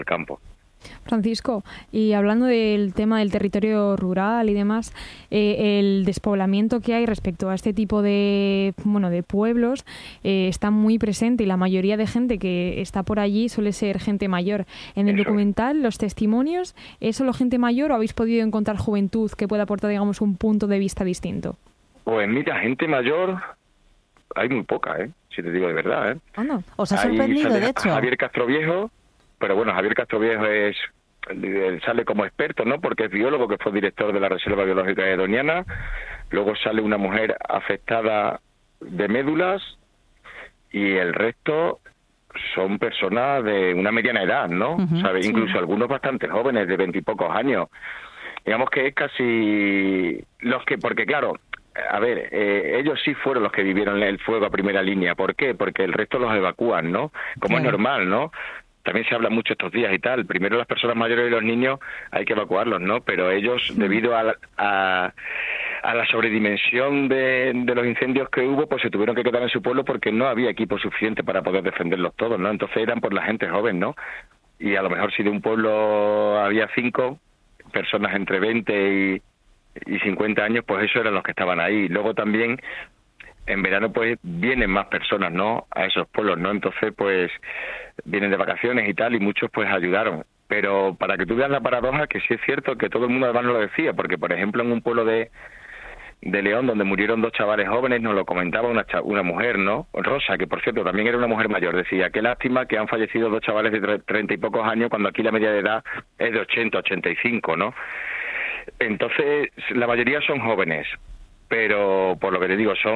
campo. Francisco, y hablando del tema del territorio rural y demás, el despoblamiento que hay respecto a este tipo de pueblos está muy presente, y la mayoría de gente que está por allí suele ser gente mayor. En el documental, los testimonios, ¿es solo gente mayor o habéis podido encontrar juventud que pueda aportar, digamos, un punto de vista distinto? Pues mira, gente mayor hay muy poca, si te digo de verdad. Oh, no. Os ha sorprendido, de hecho. Javier Castroviejo, pero bueno, Javier Castroviejo sale como experto, ¿no? Porque es biólogo, que fue director de la Reserva Biológica de Doñana. Luego sale una mujer afectada de médulas, y el resto son personas de una mediana edad, ¿no? ¿Sabes? Sí. Incluso algunos bastante jóvenes, de 20 y pocos años. Digamos que es casi los que, porque claro, a ver, ellos sí fueron los que vivieron el fuego a primera línea. ¿Por qué? Porque el resto los evacúan, ¿no? Como es normal, ¿no? También se habla mucho estos días y tal. Primero las personas mayores y los niños hay que evacuarlos, ¿no? Pero ellos, debido a la sobredimensión de los incendios que hubo, pues se tuvieron que quedar en su pueblo porque no había equipo suficiente para poder defenderlos todos, ¿no? Entonces eran por la gente joven, ¿no? Y a lo mejor si de un pueblo había 5 personas entre 20 y 50 años, pues esos eran los que estaban ahí. Luego también en verano pues vienen más personas, ¿no?, a esos pueblos, ¿no? Entonces pues vienen de vacaciones y tal, y muchos pues ayudaron. Pero para que tú veas la paradoja, que sí es cierto que todo el mundo además nos lo decía, porque por ejemplo en un pueblo de León, donde murieron 2 chavales jóvenes, nos lo comentaba una mujer, ¿no? Rosa, que por cierto también era una mujer mayor, decía, qué lástima que han fallecido 2 chavales de 30 y pocos años, cuando aquí la media de edad es de 80, 85, ¿no? Entonces la mayoría son jóvenes, pero por lo que te digo, son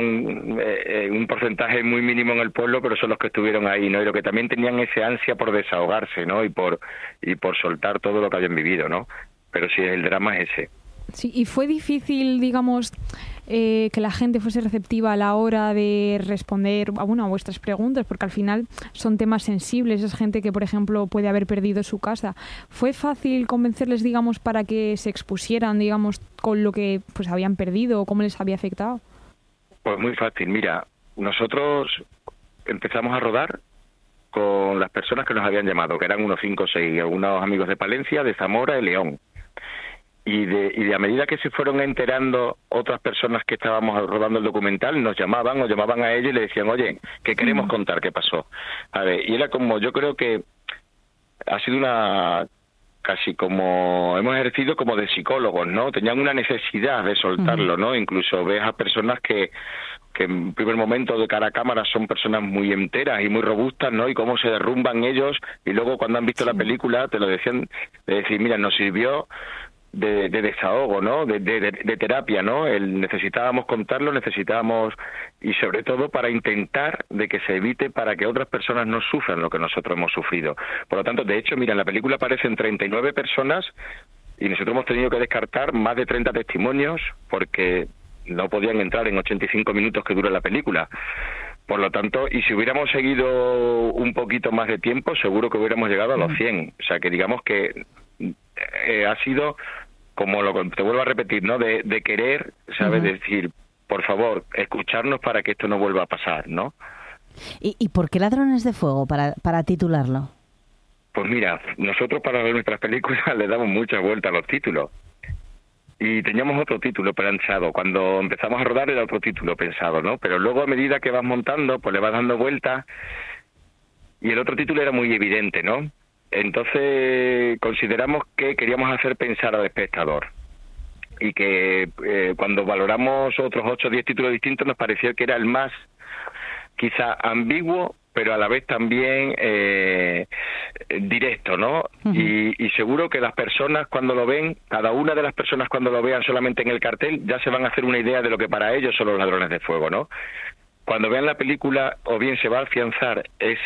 un porcentaje muy mínimo en el pueblo, pero son los que estuvieron ahí, ¿no? Y los que también tenían ese ansia por desahogarse, ¿no? Y por soltar todo lo que habían vivido, ¿no? Pero sí, el drama es ese. Sí, y fue difícil, digamos, que la gente fuese receptiva a la hora de responder a vuestras preguntas, porque al final son temas sensibles, es gente que, por ejemplo, puede haber perdido su casa. ¿Fue fácil convencerles, digamos, para que se expusieran, digamos, con lo que pues habían perdido o cómo les había afectado? Pues muy fácil. Mira, nosotros empezamos a rodar con las personas que nos habían llamado, que eran unos 5 o 6, algunos amigos de Palencia, de Zamora, de León. Y a medida que se fueron enterando otras personas que estábamos rodando el documental, nos llamaban a ellos y le decían, oye, que queremos contar qué pasó. A ver, y era como, yo creo que ha sido casi como, hemos ejercido como de psicólogos, ¿no? Tenían una necesidad de soltarlo, ¿no? Incluso ves a personas que en primer momento de cara a cámara son personas muy enteras y muy robustas, ¿no? Y cómo se derrumban ellos, y luego cuando han visto la película te lo decían, de decir, mira, nos sirvió de desahogo, ¿no? De terapia, ¿no? Necesitábamos contarlo, y sobre todo para intentar de que se evite, para que otras personas no sufran lo que nosotros hemos sufrido. Por lo tanto, de hecho, mira, en la película aparecen 39 personas y nosotros hemos tenido que descartar más de 30 testimonios porque no podían entrar en 85 minutos que dura la película. Por lo tanto, y si hubiéramos seguido un poquito más de tiempo, seguro que hubiéramos llegado a los 100. O sea, que digamos que ha sido, como te vuelvo a repetir, ¿no? De querer, ¿sabes? Decir, por favor, escucharnos para que esto no vuelva a pasar, ¿no? ¿Y por qué Ladrones de Fuego, para titularlo? Pues mira, nosotros para ver nuestras películas le damos muchas vueltas a los títulos. Y teníamos otro título pensado. Cuando empezamos a rodar era otro título pensado, ¿no? Pero luego a medida que vas montando, pues le vas dando vueltas. Y el otro título era muy evidente, ¿no? Entonces consideramos que queríamos hacer pensar al espectador. Y que cuando valoramos otros 8 o 10 títulos distintos nos pareció que era el más quizá ambiguo, pero a la vez también directo, ¿no? Y seguro que las personas cuando lo ven, cada una de las personas cuando lo vean solamente en el cartel, ya se van a hacer una idea de lo que para ellos son los Ladrones de Fuego, ¿no? Cuando vean la película, o bien se va a afianzar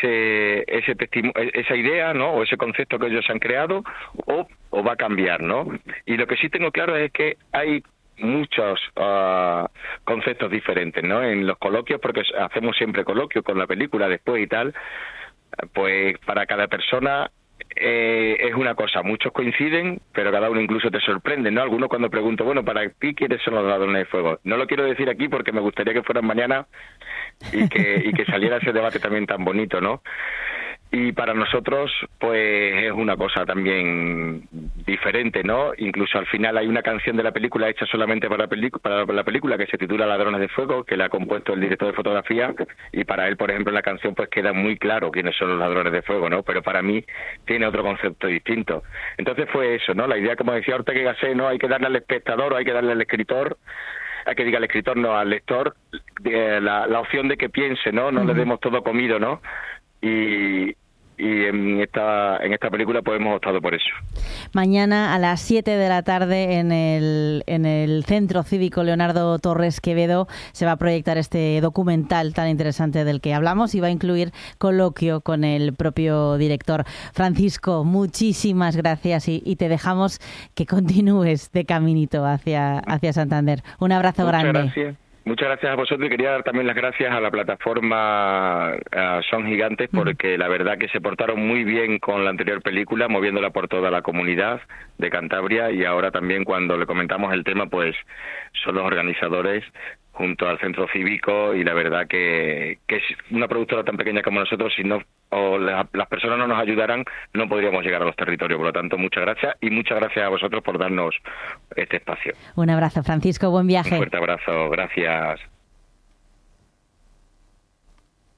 esa idea, ¿no? O ese concepto que ellos han creado, o va a cambiar, ¿no? Y lo que sí tengo claro es que hay muchos conceptos diferentes, ¿no? En los coloquios, porque hacemos siempre coloquios con la película después y tal, pues para cada persona es una cosa, muchos coinciden, pero cada uno incluso te sorprende, ¿no? Algunos cuando pregunto, bueno, ¿para ti quiénes son los Ladrones de Fuego? No lo quiero decir aquí porque me gustaría que fueran mañana y que saliera ese debate también tan bonito, ¿no? Y para nosotros, pues es una cosa también diferente, ¿no? Incluso al final hay una canción de la película hecha solamente para la película que se titula Ladrones de Fuego, que la ha compuesto el director de fotografía, y para él, por ejemplo, en la canción pues queda muy claro quiénes son los ladrones de fuego, ¿no? Pero para mí tiene otro concepto distinto. Entonces fue eso, ¿no? La idea, como decía Ortega y Gasset, ¿no? Hay que darle al espectador o hay que darle al escritor, hay que diga al escritor, no, al lector, la opción de que piense, ¿no? No le demos todo comido, ¿no? Y en esta película pues hemos optado por eso. Mañana a las 7 de la tarde en el Centro Cívico Leonardo Torres Quevedo se va a proyectar este documental tan interesante del que hablamos y va a incluir coloquio con el propio director. Francisco, muchísimas gracias y te dejamos que continúes de caminito hacia Santander. Un abrazo grande. Gracias. Muchas gracias a vosotros, y quería dar también las gracias a la plataforma Son Gigantes, porque la verdad que se portaron muy bien con la anterior película, moviéndola por toda la comunidad de Cantabria, y ahora también cuando le comentamos el tema, pues son los organizadores junto al Centro Cívico, y la verdad que es una productora tan pequeña como nosotros, si no las personas no nos ayudaran, no podríamos llegar a los territorios. Por lo tanto, muchas gracias, y muchas gracias a vosotros por darnos este espacio. Un abrazo, Francisco, buen viaje. Un fuerte abrazo, gracias.